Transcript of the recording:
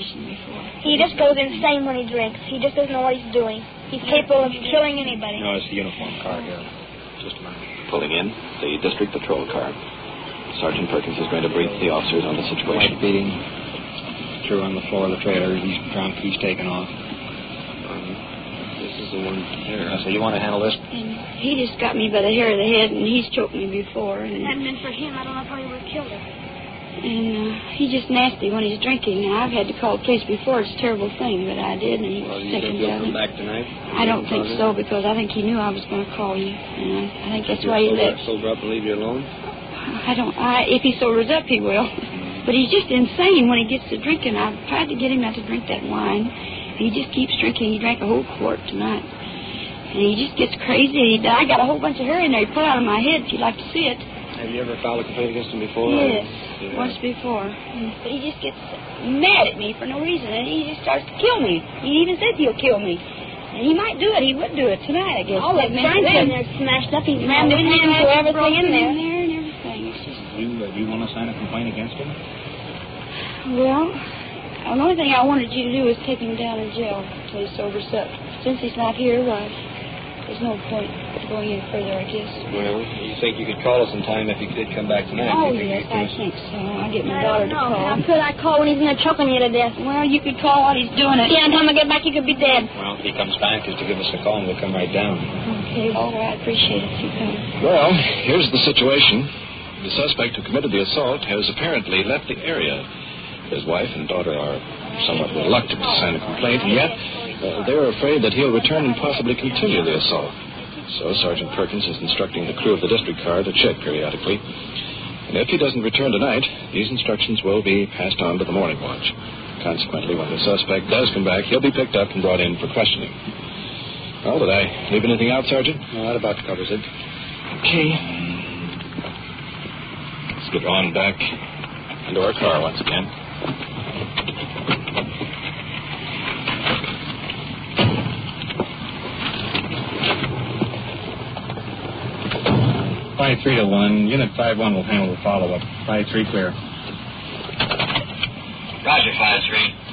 person before. He just goes insane when he drinks. He just doesn't know what he's doing. He's capable of killing anybody. No, it's a uniform car here. Just a minute. Pulling in the district patrol car. Sergeant Perkins is going to brief the officers on the situation. White beating. Threw on the floor of the trailer. He's drunk. He's taken off. This is the one here. So you want to handle this? And he just got me by the hair of the head, and he's choked me before. And if it hadn't been for him, I don't know how he would have killed her. And he's just nasty when he's drinking. And I've had to call the police before. It's a terrible thing, but I did, and he was taken down. Come back tonight? I don't think so, because I think he knew I was going to call you. And I think that's why he left. Sober up and leave you alone? If he sobers up, he will. But he's just insane when he gets to drinking. I've tried to get him not to drink that wine. He just keeps drinking. He drank a whole quart tonight. And he just gets crazy. I got a whole bunch of hair in there. He pulled out of my head, if you'd like to see it. Have you ever filed a complaint against him before? Yes, once before. But he just gets mad at me for no reason, and he just starts to kill me. He even said he'll kill me. And he might do it. He would do it tonight, I guess. All that signs in there smashed up. He rammed his hand through everything in there. And everything. It's just... Do you want to sign a complaint against him? Well, the only thing I wanted you to do is take him down in jail until he sobers up. Since he's not here, there's no point going in further, I guess. Well, you think you could call us in time if he did come back tonight? Oh, yes, I think so. I'll get my daughter to call. How could I call when he's going to choke on you to death? Well, you could call while he's doing it. Yeah, and time I get back, you could be dead. Well, if he comes back, is to give us a call and we'll come right down. Okay, all right. I appreciate it if you come. Well, here's the situation. The suspect who committed the assault has apparently left the area. His wife and daughter are somewhat reluctant to sign a complaint, and yet they're afraid that he'll return and possibly continue the assault. So Sergeant Perkins is instructing the crew of the district car to check periodically. And if he doesn't return tonight, these instructions will be passed on to the morning watch. Consequently, when the suspect does come back, he'll be picked up and brought in for questioning. Well, did I leave anything out, Sergeant? No, that about covers it. Okay. Let's get on back into our car once again. Flight 3 to 1. Unit 5-1 will handle the follow-up. Flight 3 clear. Roger, 5-3.